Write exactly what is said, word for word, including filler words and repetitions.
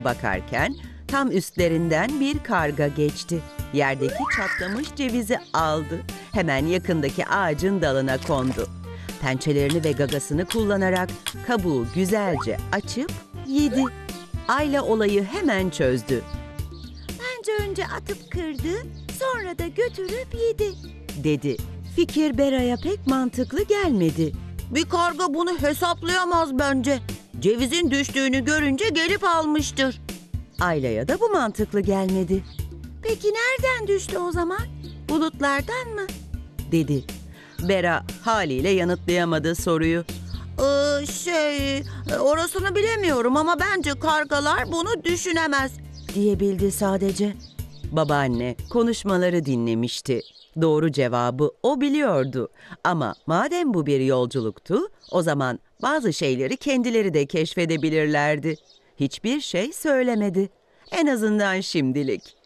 bakarken tam üstlerinden bir karga geçti. Yerdeki çatlamış cevizi aldı. Hemen yakındaki ağacın dalına kondu. Pençelerini ve gagasını kullanarak kabuğu güzelce açıp yedi. Ayla olayı hemen çözdü. Bence önce atıp kırdı, sonra da götürüp yedi, dedi. Fikir Bera'ya pek mantıklı gelmedi. Bir karga bunu hesaplayamaz bence. Cevizin düştüğünü görünce gelip almıştır. Ayla'ya da bu mantıklı gelmedi. Peki nereden düştü o zaman? Bulutlardan mı? Dedi. Bera haliyle yanıtlayamadı soruyu. Ee, şey, orasını bilemiyorum ama bence kargalar bunu düşünemez, diyebildi sadece. Babaanne konuşmaları dinlemişti. Doğru cevabı o biliyordu. Ama madem bu bir yolculuktu, o zaman bazı şeyleri kendileri de keşfedebilirlerdi. Hiçbir şey söylemedi. En azından şimdilik.